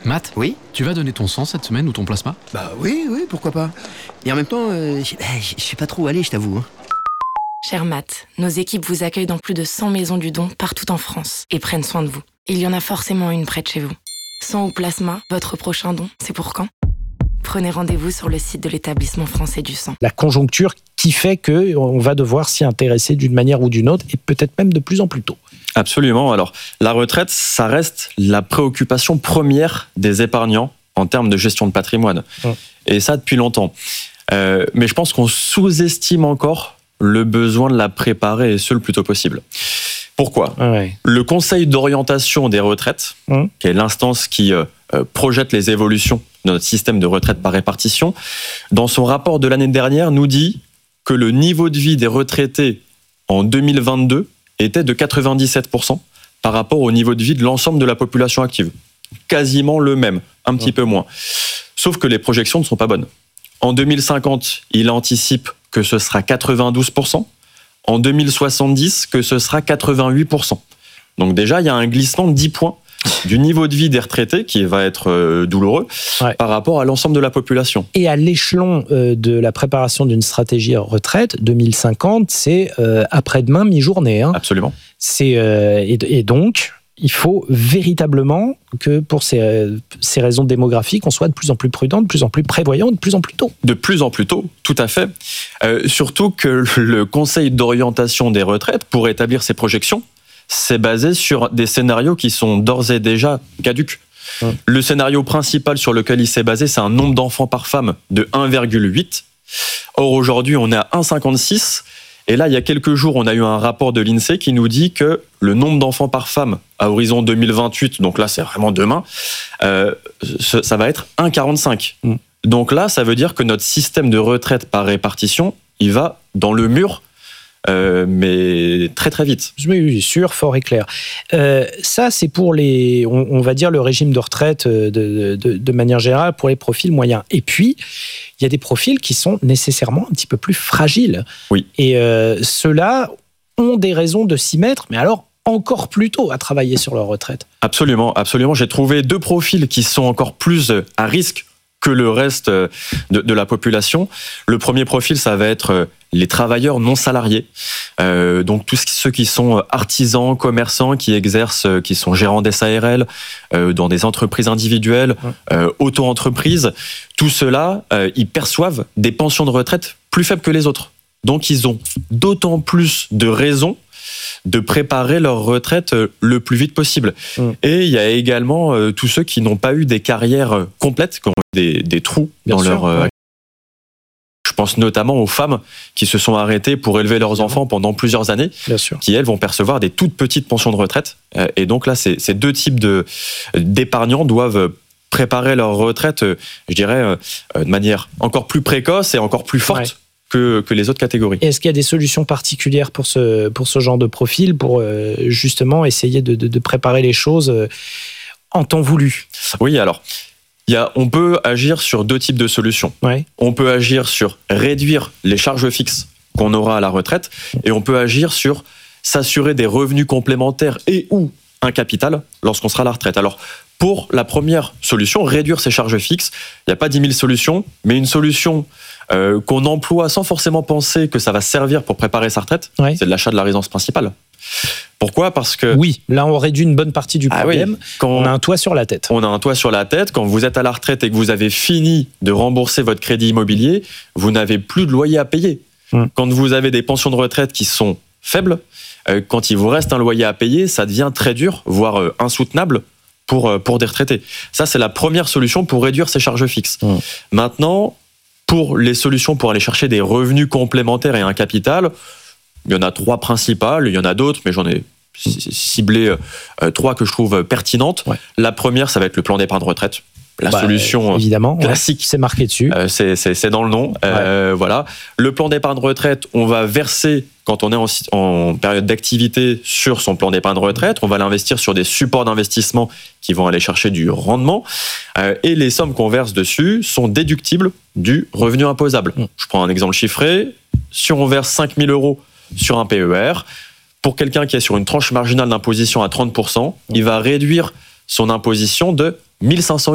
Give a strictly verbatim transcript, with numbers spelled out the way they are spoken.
Matt, Oui ? tu vas donner ton sang cette semaine ou ton plasma ? Bah oui, oui, pourquoi pas. Et en même temps, euh, je je sais pas trop où aller, je t'avoue. Cher Matt, nos équipes vous accueillent dans plus de cent maisons du don partout en France et prennent soin de vous. Il y en a forcément une près de chez vous. Sang ou plasma, votre prochain don, c'est pour quand ? Prenez rendez-vous sur le site de l'établissement français du sang. La conjoncture qui fait qu'on va devoir s'y intéresser d'une manière ou d'une autre, et peut-être même de plus en plus tôt. Absolument. Alors, la retraite, ça reste la préoccupation première des épargnants en termes de gestion de patrimoine. Mmh. Et ça, depuis longtemps. Euh, mais je pense qu'on sous-estime encore le besoin de la préparer, et ce, le plus tôt possible. Pourquoi ? Ouais. Le Conseil d'orientation des retraites, mmh. qui est l'instance qui euh, projette les évolutions de notre système de retraite par répartition, dans son rapport de l'année dernière, nous dit que le niveau de vie des retraités en deux mille vingt-deux était de quatre-vingt-dix-sept pour cent par rapport au niveau de vie de l'ensemble de la population active. Quasiment le même, un petit mmh. peu moins. Sauf que les projections ne sont pas bonnes. En deux mille cinquante, il anticipe que ce sera quatre-vingt-douze pour cent. En deux mille soixante-dix, que ce sera quatre-vingt-huit pour cent. Donc déjà, il y a un glissement de dix points du niveau de vie des retraités qui va être euh, douloureux ouais. par rapport à l'ensemble de la population. Et à l'échelon euh, de la préparation d'une stratégie retraite, deux mille cinquante, c'est euh, après-demain, mi-journée. Hein. Absolument. C'est, euh, et, et donc, il faut véritablement que pour ces, ces raisons démographiques, on soit de plus en plus prudent, de plus en plus prévoyant, de plus en plus tôt. De plus en plus tôt, tout à fait. Euh, surtout que le Conseil d'orientation des retraites, pour établir ses projections, c'est basé sur des scénarios qui sont d'ores et déjà caducs. Hum. Le scénario principal sur lequel il s'est basé, c'est un nombre d'enfants par femme de un virgule huit. Or, aujourd'hui, on est à un virgule cinquante-six. Et là, il y a quelques jours, on a eu un rapport de l'INSEE qui nous dit que le nombre d'enfants par femme à horizon deux mille vingt-huit, donc là, c'est vraiment demain, euh, ça va être un virgule quarante-cinq. Mmh. Donc là, ça veut dire que notre système de retraite par répartition, il va dans le mur, euh, mais très très vite. Oui, sûr, fort et clair. Euh, ça, c'est pour les, on, on va dire le régime de retraite de, de, de, de manière générale pour les profils moyens. Et puis, il y a des profils qui sont nécessairement un petit peu plus fragiles. Oui. Et euh, ceux-là ont des raisons de s'y mettre, mais alors encore plus tôt à travailler sur leur retraite. Absolument, absolument. J'ai trouvé deux profils qui sont encore plus à risque que le reste de, de la population. Le premier profil, ça va être les travailleurs non salariés, euh, donc tous ceux qui sont artisans, commerçants, qui exercent, qui sont gérants d'S A R L, euh, dans des entreprises individuelles, euh, auto-entreprises. Tout cela, euh, ils perçoivent des pensions de retraite plus faibles que les autres. Donc, ils ont d'autant plus de raisons de préparer leur retraite le plus vite possible. Mmh. Et il y a également euh, tous ceux qui n'ont pas eu des carrières complètes, qui ont eu des, des trous Bien dans sûr, leur... Euh, ouais. Je pense notamment aux femmes qui se sont arrêtées pour élever leurs enfants pendant plusieurs années, Bien sûr. qui, elles, vont percevoir des toutes petites pensions de retraite. Et donc là, ces, ces deux types de, d'épargnants doivent préparer leur retraite, je dirais, de manière encore plus précoce et encore plus forte. Ouais. Que, que les autres catégories. Est-ce qu'il y a des solutions particulières pour ce, pour ce genre de profil, pour euh, justement essayer de, de, de préparer les choses euh, en temps voulu ? Oui, alors, y a, on peut agir sur deux types de solutions. Ouais. On peut agir sur réduire les charges fixes qu'on aura à la retraite, et on peut agir sur s'assurer des revenus complémentaires et ou un capital lorsqu'on sera à la retraite. Alors, pour la première solution, réduire ses charges fixes, il n'y a pas dix mille solutions, mais une solution euh, qu'on emploie sans forcément penser que ça va servir pour préparer sa retraite, ouais. c'est de l'achat de la résidence principale. Pourquoi ? Parce que... Oui, là on réduit une bonne partie du problème. Ah oui, quand on a un toit sur la tête. On a un toit sur la tête. Quand vous êtes à la retraite et que vous avez fini de rembourser votre crédit immobilier, vous n'avez plus de loyer à payer. Hum. Quand vous avez des pensions de retraite qui sont faibles, euh, quand il vous reste un loyer à payer, ça devient très dur, voire euh, insoutenable pour, pour des retraités. Ça, c'est la première solution pour réduire ses charges fixes. Mmh. Maintenant, pour les solutions pour aller chercher des revenus complémentaires et un capital, il y en a trois principales, il y en a d'autres, mais j'en ai ciblé euh, trois que je trouve pertinentes. Ouais. La première, ça va être le plan d'épargne retraite. La bah, solution évidemment, classique. Ouais, c'est marqué dessus. Euh, c'est, c'est, c'est dans le nom. Ouais. Euh, voilà. Le plan d'épargne retraite, on va verser, quand on est en, en période d'activité, sur son plan d'épargne retraite. On va l'investir sur des supports d'investissement qui vont aller chercher du rendement. Euh, et les sommes qu'on verse dessus sont déductibles du revenu imposable. Mmh. Je prends un exemple chiffré. Si on verse cinq mille euros sur un P E R, pour quelqu'un qui est sur une tranche marginale d'imposition à trente pour cent, mmh. il va réduire son imposition de mille cinq cents euros.